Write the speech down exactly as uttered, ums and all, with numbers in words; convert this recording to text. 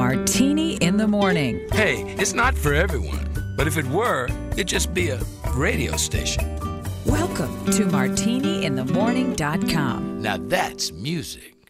Martini in the Morning. Hey, it's not for everyone, but if it were, it'd just be a radio station. Welcome to Martini in the Morning dot com. Now that's music.